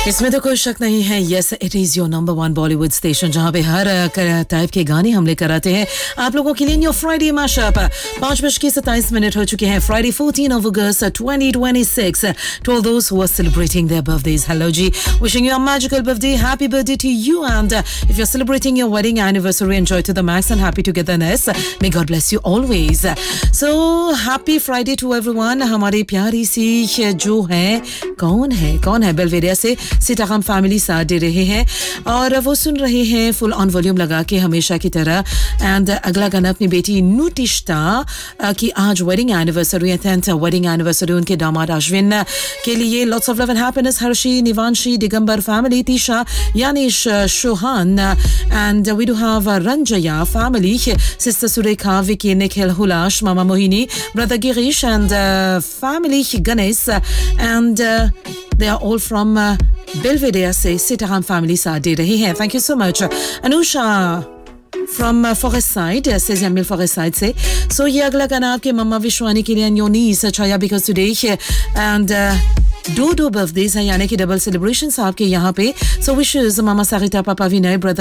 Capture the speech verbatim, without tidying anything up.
इसमें तो कोई शक नहीं है. Yes, it is your number one Bollywood station जहां पे हर टाइप के गाने हम लेकर आते हैं आप लोगों के लिए. योर फ्राइडे मैशअप पांच बज के सत्ताईस मिनट हो चुके हैं. Friday fourteen of August twenty twenty-six. To all those who are celebrating their birthdays, hello ji, wishing you a magical birthday. Happy birthday to you. And uh, if you're celebrating your wedding anniversary, enjoy to the max and happy togetherness. May God bless you always. So happy Friday to everyone. हमारी प्यारी सी जो है कौन है कौन है बेलवेरिया से सिटागम family साथ दे रहे हैं और वो सुन रहे हैं फुल ऑन वॉल्यूम लगा के हमेशा की तरह. एंड अगला गाना अपनी बेटी नुटिश्ता की आज वेडिंग एनिवर्सरी है, टेंथ वेडिंग एनिवर्सरी. उनके दामाद अश्विन के लिए lots of love and happiness. Harshi, निवांशी, Digambar family, Tisha, यानिश, शोहान and we do have रंजया family, sister Surekha, Vicky, Nikhil, हुलाश, mama Mohini, brother Girish and family Ganesh and they are all from uh, Belvedere से सिटागम फैमिली साथ दे रहे हैं. Thank you so much. Anusha from uh, Forest Side, uh, says Yamil Forest Side से. So ये अगला गाना आपके मम्मा विश्वानी के लिए and your niece Chaya because today and uh, दो दो बर्थडेज हैं यानी कि डबल सेलिब्रेशंस आपके यहाँ पे. सो विशेस मामा सारिता, पापा विनय, ब्रदर